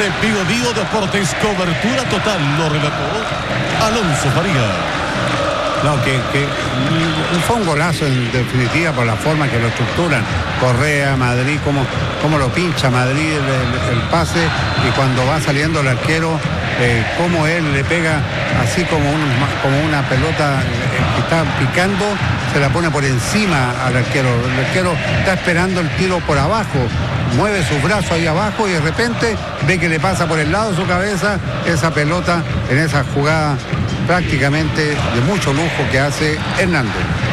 de Bío Deportes, cobertura total, lo relató Alonso Faría. No, que fue un golazo en definitiva por la forma que lo estructuran. Correa, Madrid, cómo lo pincha Madrid el pase, y cuando va saliendo el arquero, cómo él le pega así como una pelota que está picando, se la pone por encima al arquero. El arquero está esperando el tiro por abajo, mueve sus brazos ahí abajo y de repente ve que le pasa por el lado de su cabeza esa pelota en esa jugada prácticamente de mucho lujo que hace Hernández.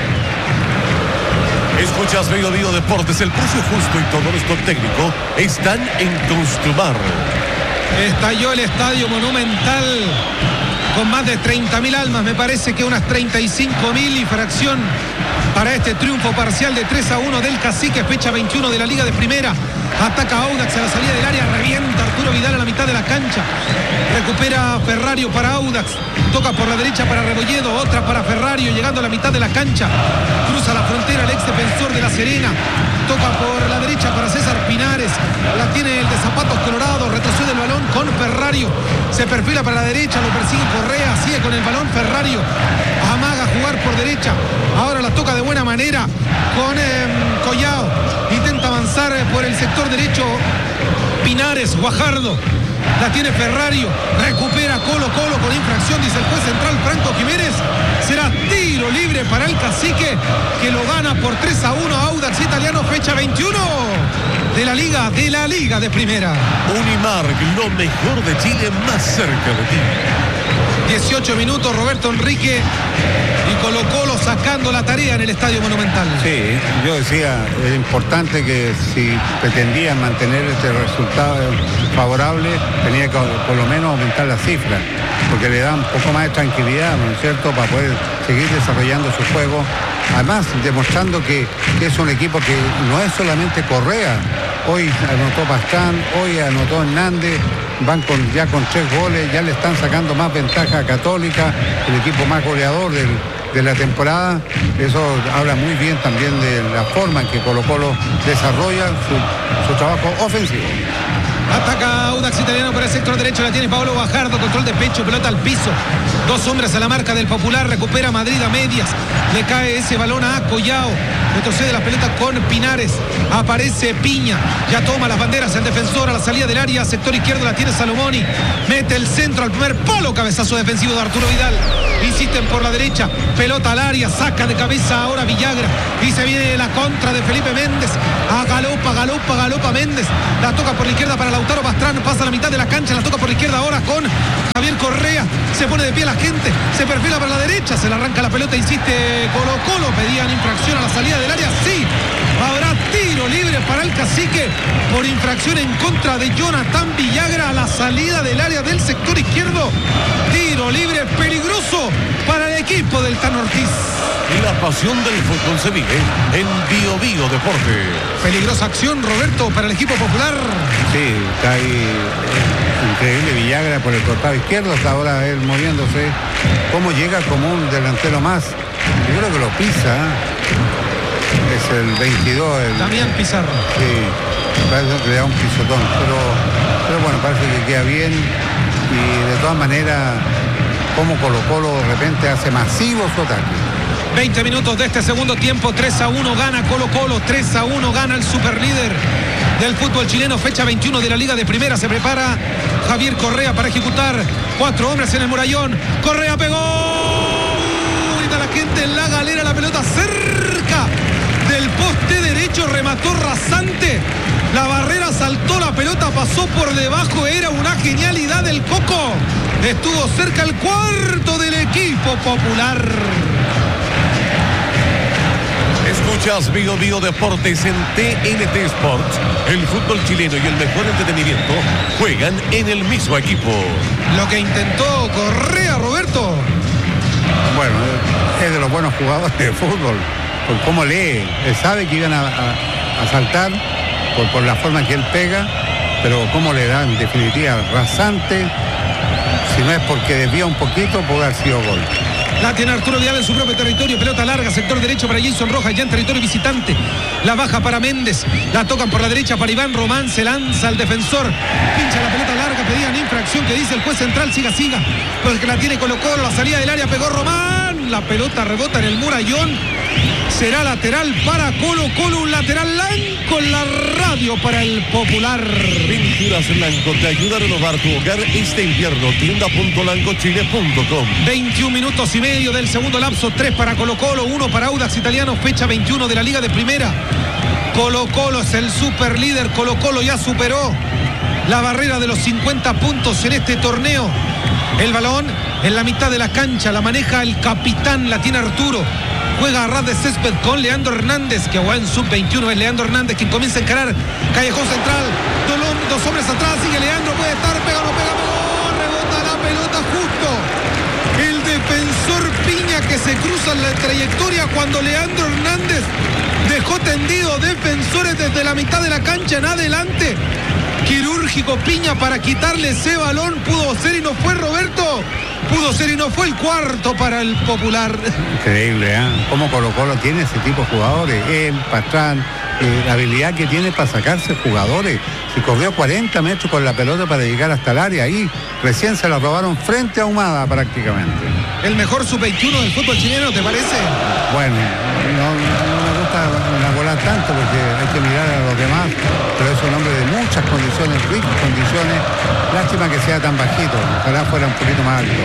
Escuchas Bío Deportes, el precio justo y todo nuestro técnico están en Construmar. Estalló el Estadio Monumental con más de 30.000 almas, me parece que unas 35.000 y fracción para este triunfo parcial de 3-1 del Cacique, fecha 21 de la Liga de Primera. Ataca Audax a la salida del área, revienta Arturo Vidal a la mitad de la cancha, recupera Ferrario para Audax, toca por la derecha para Rebolledo, otra para Ferrario, llegando a la mitad de la cancha, cruza la frontera el ex defensor de La Serena, toca por la derecha para César Pinares, la tiene el de zapatos colorados, retrocede el balón con Ferrario, se perfila para la derecha, lo persigue Correa, sigue con el balón Ferrario, amaga jugar por derecha, ahora la toca de buena manera con Collao, intenta avanzar por el sector derecho Pinares, Guajardo, la tiene Ferrario, recupera Colo con infracción, dice el juez central Franco Jiménez, será tiro libre para el Cacique, que lo gana por 3-1 Audax Italiano, fecha 21 de la Liga de Primera. Unimar, lo mejor de Chile más cerca de ti. 18 minutos, Roberto Enrique y Colo sacando la tarea en el Estadio Monumental. Sí, yo decía, es importante que si pretendían mantener este resultado favorable, tenía que por lo menos aumentar la cifra, porque le da un poco más de tranquilidad, ¿no es cierto?, para poder seguir desarrollando su juego. Además, demostrando que es un equipo que no es solamente Correa. Hoy anotó Pastrán, hoy anotó Hernández, van ya con 3 goles, ya le están sacando más ventaja a Católica, el equipo más goleador de la temporada. Eso habla muy bien también de la forma en que Colo desarrolla su trabajo ofensivo. Ataca Audax Italiano por el sector derecho, la tiene Pablo Guajardo, control de pecho, pelota al piso, 2 hombres a la marca del Popular, recupera Madrid a medias, le cae ese balón a Collao, retrocede la pelota con Pinares, aparece Piña, ya toma las banderas el defensor a la salida del área, sector izquierdo la tiene Salomoni, mete el centro al primer palo, cabezazo defensivo de Arturo Vidal, insisten por la derecha, pelota al área, saca de cabeza ahora Villagra, y se viene la contra de Felipe Méndez, galopa Méndez, la toca por la izquierda para Lautaro Pastrán, pasa a la mitad de la cancha, la toca por la izquierda ahora con Javier Correa, se pone de pie la gente, se perfila para la derecha, se le arranca la pelota, insiste Colo, pedían infracción a la salida del área, sí, habrá tiro libre para el Cacique por infracción en contra de Jonathan Villagra a la salida del área del sector izquierdo, tiro libre peligroso para el equipo del Tano Ortiz. La pasión del fútbol se vive en Bío Deporte. Peligrosa acción, Roberto, para el equipo popular. Sí, está ahí increíble Villagra por el costado izquierdo, hasta ahora él moviéndose. Cómo llega como un delantero más. Yo creo que lo pisa. Es el 22. Damián Pizarro. Sí, parece que le da un pisotón. Pero bueno, parece que queda bien. Y de todas maneras, como Colo de repente hace masivo su ataque. 20 minutos de este segundo tiempo, 3-1 gana Colo, 3-1 gana el superlíder del fútbol chileno, fecha 21 de la Liga de Primera. Se prepara Javier Correa para ejecutar, 4 hombres en el murallón, Correa pegó, grita la gente en la galera, la pelota cerca del poste derecho, remató rasante, la barrera saltó, la pelota pasó por debajo, era una genialidad del Coco, estuvo cerca el cuarto del equipo popular. Escuchas Bío Deportes en TNT Sports. El fútbol chileno y el mejor entretenimiento juegan en el mismo equipo. Lo que intentó Correa, Roberto. Bueno, es de los buenos jugadores de fútbol. Por cómo lee, él sabe que iban a saltar por la forma que él pega, pero cómo le da en definitiva rasante. Si no es porque desvía un poquito, puede haber sido gol. La tiene Arturo Vidal en su propio territorio, pelota larga, sector derecho para Jason Rojas, ya en territorio visitante, la baja para Méndez, la tocan por la derecha para Iván Román, se lanza al defensor, pincha la pelota larga, pedían infracción, que dice el juez central, siga, porque la tiene Colo-Colo, la salida del área, pegó Román, la pelota rebota en el murallón, será lateral para Colo-Colo, un lateral blanco en la radio para el Popular. Pinturas Blanco te ayuda a renovar tu hogar este invierno. Tienda.lancochile.com. 21 minutos y medio del segundo lapso, 3 para Colo-Colo, 1 para Audax Italiano, fecha 21 de la Liga de Primera. Colo-Colo es el super líder. Colo-Colo ya superó la barrera de los 50 puntos en este torneo. El balón en la mitad de la cancha, la maneja el capitán, la tiene Arturo. Juega a ras de césped con Leandro Hernández, que juega en sub-21. Es Leandro Hernández quien comienza a encarar callejón central. Dos hombres atrás, sigue Leandro, puede estar, pega, no pega, rebota la pelota justo. El defensor Piña, que se cruza en la trayectoria cuando Leandro Hernández dejó tendido defensores desde la mitad de la cancha en adelante. Quirúrgico Piña para quitarle ese balón. Pudo ser y no fue, Roberto. Pudo ser y no fue, el cuarto para el Popular. Increíble, ¿eh? Cómo Colo-Colo tiene ese tipo de jugadores. Él, Pastrán, la habilidad que tiene para sacarse jugadores. Si corrió 40 metros con la pelota para llegar hasta el área, ahí recién se la robaron frente a Humada prácticamente. El mejor sub-21 del fútbol chileno, ¿te parece? Bueno, no me gusta elaborar tanto porque hay que mirar a los demás, pero es un hombre de muchas condiciones, ricas condiciones. Lástima que sea tan bajito, ojalá fuera un poquito más alto.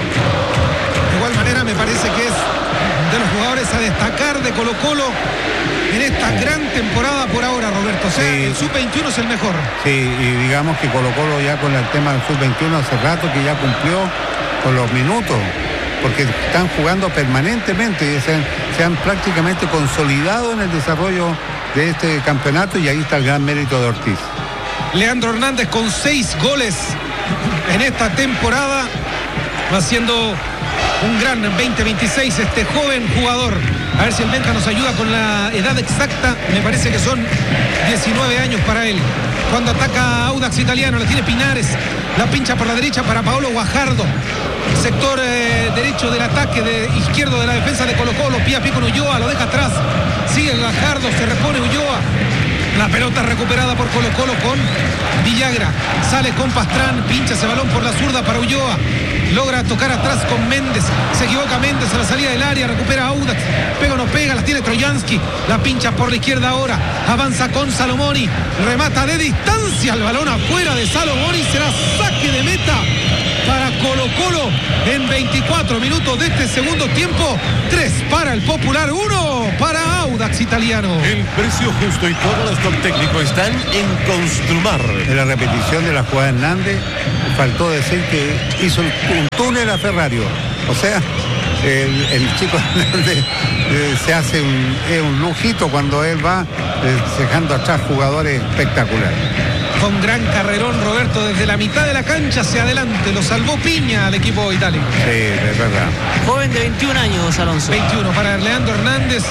De igual manera me parece que es de los jugadores a destacar de Colo-Colo en esta gran temporada por ahora, Roberto. O sea, sí, el sub-21 es el mejor. Sí, y digamos que Colo-Colo ya con el tema del sub-21 hace rato que ya cumplió con los minutos, porque están jugando permanentemente y se han prácticamente consolidado en el desarrollo de este campeonato, y ahí está el gran mérito de Ortiz. Leandro Hernández con 6 goles en esta temporada, haciendo un gran 20-26 este joven jugador. A ver si el Benja nos ayuda con la edad exacta. Me parece que son 19 años para él. Cuando ataca Audax Italiano, la tiene Pinares, la pincha por la derecha para Paolo Guajardo. Sector derecho del ataque, izquierdo de la defensa de Colo-Colo, pie a pie con Ulloa, lo deja atrás, sigue Guajardo, se repone Ulloa. La pelota recuperada por Colo-Colo con Villagra. Sale con Pastrán, pincha ese balón por la zurda para Ulloa. Logra tocar atrás con Méndez. Se equivoca Méndez a la salida del área. Recupera Audax. Pega o no pega. La tiene Trojansky. La pincha por la izquierda ahora. Avanza con Salomoni. Remata de distancia. El balón afuera de Salomoni. Será saque de meta para Colo-Colo en 24 minutos de este segundo tiempo. 3 para el Popular, 1 para Audax Italiano. El precio justo y todo el stock técnico están en Construmar. En la repetición de la jugada Hernández, faltó decir que hizo un túnel a Ferrario. O sea, el chico Hernández se hace un lujito cuando él va dejando atrás jugadores espectaculares. Con gran carrerón, Roberto, desde la mitad de la cancha hacia adelante. Lo salvó Piña al equipo itálico. Sí, es verdad. Joven de 21 años, Alonso. 21 para Leandro Hernández.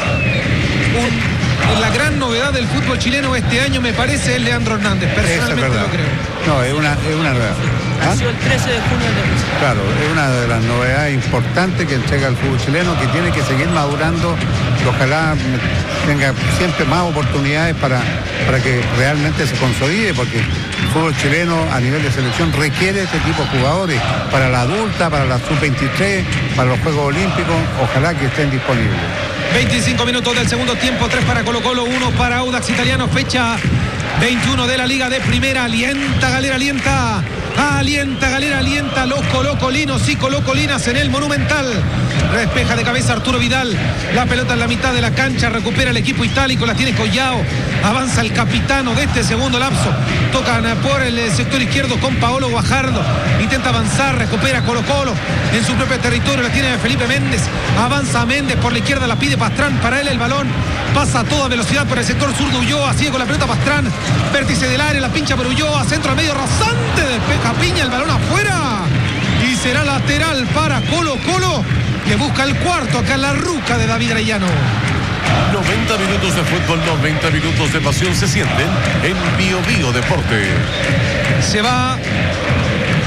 La gran novedad del fútbol chileno este año, me parece, es Leandro Hernández. Personalmente lo creo. No, es una novedad. Nació el 13 de junio del... Claro, es una de las novedades importantes que entrega el fútbol chileno, que tiene que seguir madurando, que ojalá tenga siempre más oportunidades para que realmente se consolide, porque el fútbol chileno a nivel de selección requiere este tipo de jugadores para la adulta, para la sub-23, para los Juegos Olímpicos. Ojalá que estén disponibles. 25 minutos del segundo tiempo, 3 para Colo-Colo, 1 para Audax Italiano, fecha 21 de la Liga de Primera. Alienta Galera, alienta Galera, alienta los colocolinos y colocolinas en el Monumental. Despeja de cabeza Arturo Vidal, la pelota en la mitad de la cancha, recupera el equipo itálico, la tiene Collao, avanza el capitano de este segundo lapso, tocan por el sector izquierdo con Paolo Guajardo, intenta avanzar, recupera Colo-Colo en su propio territorio, la tiene Felipe Méndez, avanza Méndez por la izquierda, la pide Pastrán, para él el balón pasa a toda velocidad por el sector sur de Ulloa, sigue con la pelota Pastrán, vértice del área, la pincha por Ulloa, centro al medio rasante, despeja Piña, el balón afuera y será lateral para Colo-Colo, que busca el cuarto acá en la ruca de David Arellano. 90 minutos de fútbol, 90 minutos de pasión se sienten en Bio Bio Deporte. Se va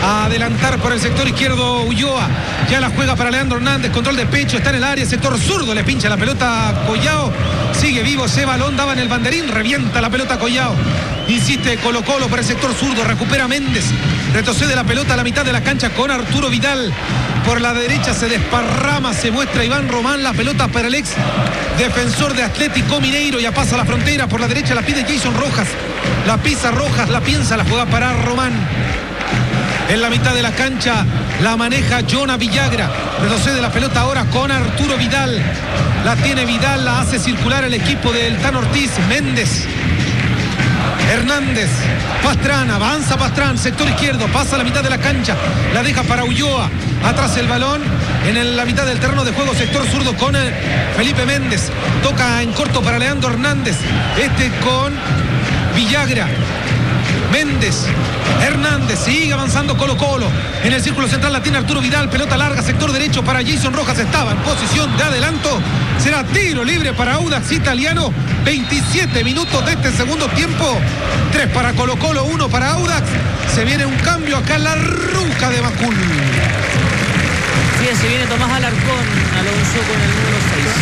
a adelantar por el sector izquierdo Ulloa. Ya la juega para Leandro Hernández, control de pecho, está en el área, sector zurdo, le pincha la pelota a Collao. Sigue vivo ese balón, daba en el banderín, revienta la pelota a Collao. Insiste Colo-Colo por el sector zurdo, recupera Méndez, retrocede la pelota a la mitad de la cancha con Arturo Vidal. Por la derecha se desparrama, se muestra Iván Román, la pelota para el ex defensor de Atlético Mineiro, ya pasa la frontera, por la derecha la pide Jason Rojas, la pisa Rojas, la piensa, la juega para Román. En la mitad de la cancha la maneja Jonah Villagra, retrocede la pelota ahora con Arturo Vidal, la tiene Vidal, la hace circular el equipo del Tan Ortiz. Méndez, Hernández, Pastrán, avanza Pastrán, sector izquierdo, pasa a la mitad de la cancha, la deja para Ulloa, atrás el balón, en la mitad del terreno de juego, sector zurdo con Felipe Méndez, toca en corto para Leandro Hernández, con Villagra, Méndez, Hernández, sigue avanzando Colo-Colo, en el círculo central la tiene Arturo Vidal, pelota larga, sector derecho para Jason Rojas, estaba en posición de adelanto, será tiro libre para Audax Italiano, 27 minutos de este segundo tiempo, 3 para Colo-Colo, 1 para Audax, se viene un cambio acá en la ruca de Macul. Sí, se viene Tomás Alarcón, Alonso con el número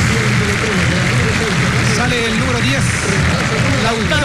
6. Sale el número 10, Lautaro.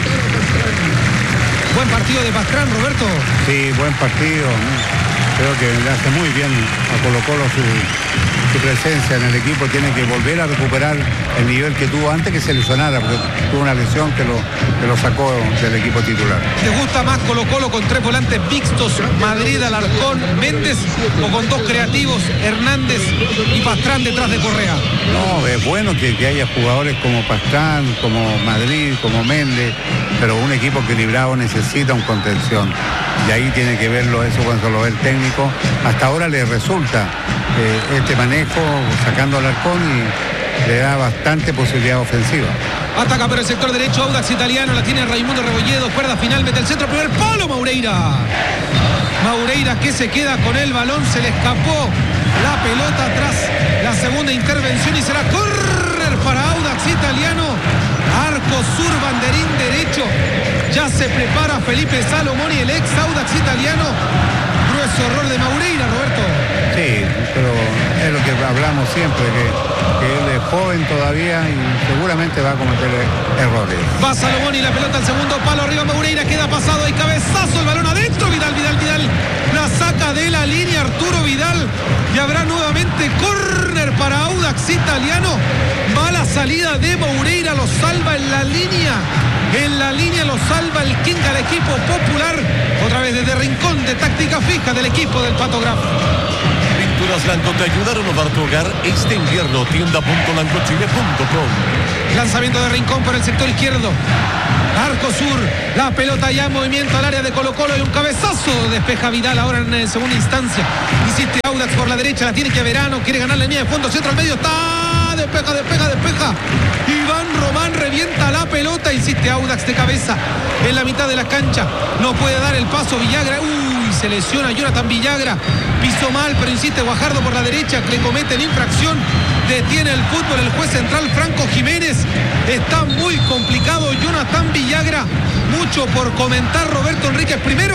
Buen partido de Pastrán, Roberto. Sí, buen partido. Creo que le hace muy bien a Colo-Colo su presencia en el equipo. Tiene que volver a recuperar el nivel que tuvo antes que se lesionara, porque tuvo una lesión que lo sacó del equipo titular. ¿Te gusta más Colo-Colo con 3 volantes mixtos, Madrid, Alarcón, Méndez, o con 2 creativos, Hernández y Pastrán detrás de Correa? No, es bueno que haya jugadores como Pastrán, como Madrid, como Méndez, pero un equipo equilibrado necesita un contención. Y ahí tiene que verlo eso cuando lo ve el técnico. Hasta ahora le resulta este manejo sacando al Alarcón y le da bastante posibilidad ofensiva. Ataca por el sector derecho Audax Italiano, la tiene Raimundo Rebolledo, cuerda final, mete el centro, primer palo Maureira. Maureira que se queda con el balón, se le escapó la pelota tras la segunda intervención y será córner para Audax Italiano. Arco sur, banderín derecho. Ya se prepara Felipe Salomón y el ex Audax Italiano. Grueso error de Maureira, Roberto. Sí, pero es lo que hablamos siempre, que él es joven todavía y seguramente va a cometer errores. Va Salomón y la pelota al segundo palo, arriba Maureira, queda pasado, hay cabezazo, el balón adentro, Vidal, la saca de la línea Arturo Vidal y habrá nuevamente córner para Audax Italiano. Mala salida de Maureira, lo salva en la línea lo salva el King al equipo popular, otra vez desde rincón de táctica fija del equipo del Pato Graf. Pinturas Blanco te ayudaron a renovar tu hogar este invierno. Tienda.blancochile.com. Lanzamiento de Rincón por el sector izquierdo. Arco sur, la pelota ya en movimiento al área de Colo-Colo y un cabezazo. Despeja Vidal ahora en segunda instancia. Insiste Audax por la derecha, la tiene que Verano, quiere ganar la línea de fondo, centro al medio, está, despeja. Iván Román revienta la pelota, insiste Audax de cabeza en la mitad de la cancha. No puede dar el paso Villagra. Se lesiona Jonathan Villagra, pisó mal, pero insiste Guajardo por la derecha, que le comete la infracción, detiene el fútbol el juez central Franco Jiménez. Está muy complicado Jonathan Villagra, mucho por comentar Roberto Enríquez primero.